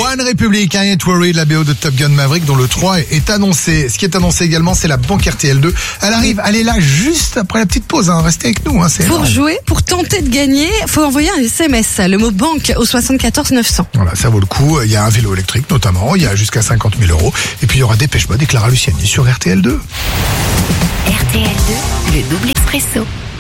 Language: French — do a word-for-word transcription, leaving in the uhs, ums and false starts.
One Republic, I Ain't Worried, la B O de Top Gun Maverick, dont le trois est annoncé. Ce qui est annoncé également, c'est la banque R T L deux. Elle arrive, elle est là juste après la petite pause. Hein. Restez avec nous. Hein, c'est pour énorme. jouer, pour tenter de gagner, faut envoyer un S M S, le mot banque au soixante-quatorze neuf cents. Voilà, ça vaut le coup. Il y a un vélo électrique notamment. Il y a jusqu'à cinquante mille euros. Et puis il y aura Dépêche Mode et Clara Luciani sur R T L deux. R T L deux, le double expresso.